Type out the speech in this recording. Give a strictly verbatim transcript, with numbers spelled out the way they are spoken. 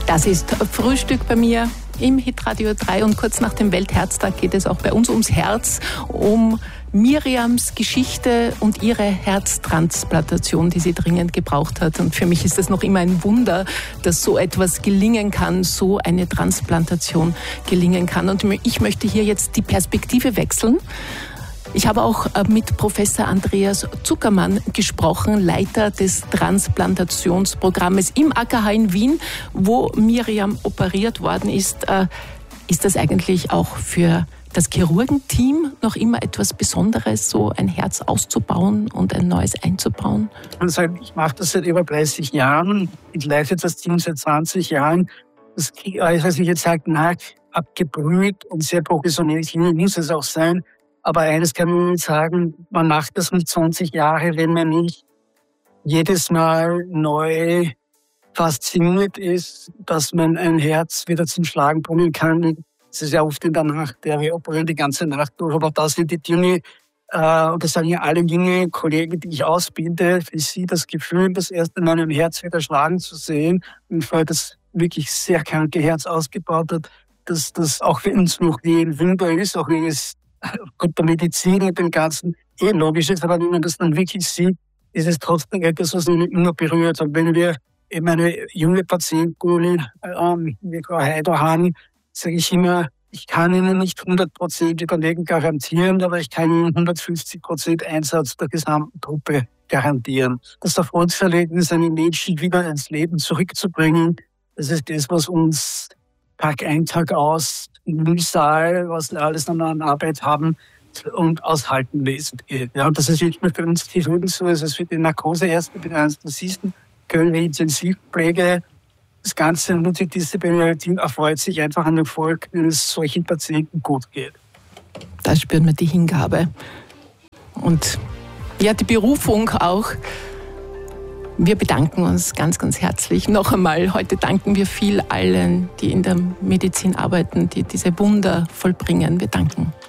Das ist Frühstück bei mir im Hitradio drei und kurz nach dem Weltherztag geht es auch bei uns ums Herz, um Miriams Geschichte und ihre Herztransplantation, die sie dringend gebraucht hat. Und für mich ist es noch immer ein Wunder, dass so etwas gelingen kann, so eine Transplantation gelingen kann. Und ich möchte hier jetzt die Perspektive wechseln. Ich habe auch mit Professor Andreas Zuckermann gesprochen, Leiter des Transplantationsprogrammes im A K H in Wien, wo Miriam operiert worden ist. Ist das eigentlich auch für das Chirurgenteam noch immer etwas Besonderes, so ein Herz auszubauen und ein neues einzubauen? Also ich mache das seit über dreißig Jahren. Ich leite das Team seit zwanzig Jahren. Das also ich jetzt sage, na, abgebrüht und sehr professionell muss es auch sein. Aber eines kann man sagen, man macht das nicht zwanzig Jahre, wenn man nicht jedes Mal neu fasziniert ist, dass man ein Herz wieder zum Schlagen bringen kann. Es ist ja oft in der Nacht, ja, wir operieren die ganze Nacht durch, aber das sind die Dinge, äh, und das sagen ja alle junge Kollegen, die ich ausbilde, für sie das Gefühl, das erste Mal ein Herz wieder schlagen zu sehen, und weil das wirklich sehr kranke Herz ausgebaut hat, dass das auch für uns noch wie ein Wunder ist, auch wenn es Gott der Medizin und dem Ganzen eh logisch ist, aber wenn man das dann wirklich sieht, ist es trotzdem etwas, was mich immer berührt. Und wenn wir eben eine junge Patientin, ähm, wie Frau Heider haben, sage ich immer, ich kann Ihnen nicht hundert Prozent Überlegen garantieren, aber ich kann Ihnen hundertfünfzig Prozent Einsatz der gesamten Truppe garantieren. Das Erfolgsverhältnis, einen Menschen wieder ins Leben zurückzubringen, das ist das, was uns Tag ein, Tag aus, im Mühsal, was wir alles noch an Arbeit haben und aushalten lässt. Ja, und das ist nicht nur für uns die Chirurgen so, es ist für die Narkoseärzte, für die Anästhesisten, können wir Intensivpflege, das ganze multidisziplinäre Team erfreut sich einfach an Erfolg, wenn es solchen Patienten gut geht. Da spürt man die Hingabe und ja, die Berufung auch. Wir bedanken uns ganz, ganz herzlich. Noch einmal, heute danken wir viel allen, die in der Medizin arbeiten, die diese Wunder vollbringen. Wir danken.